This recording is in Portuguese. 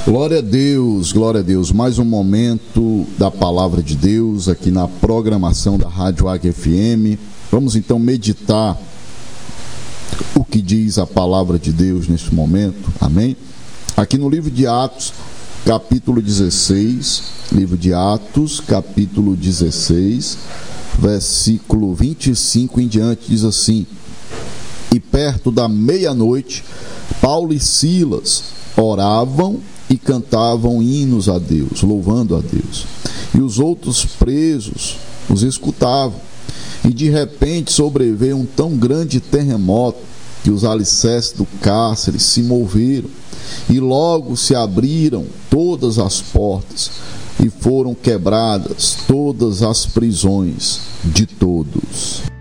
Glória a Deus, mais um momento da Palavra de Deus aqui na programação da Rádio Águia FM. Vamos então meditar o que diz a Palavra de Deus neste momento, amém? Aqui no livro de Atos, capítulo 16, livro de Atos, capítulo 16, versículo 25 em diante, diz assim: E perto da meia-noite, Paulo e Silas oravam e cantavam hinos a Deus, louvando a Deus. E os outros presos os escutavam. E de repente sobreveio um tão grande terremoto que os alicerces do cárcere se moveram, e logo se abriram todas as portas, e foram quebradas todas as prisões de todos.